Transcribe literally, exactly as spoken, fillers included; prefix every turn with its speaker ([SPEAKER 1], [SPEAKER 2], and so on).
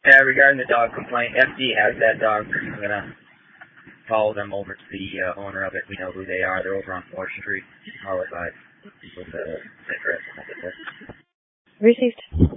[SPEAKER 1] Yeah, regarding the dog complaint, F D has that dog. I'm going to follow them over to the uh, owner of it. We know who they are. They're over on fourth Street, Harwood Live. With the address.
[SPEAKER 2] Received.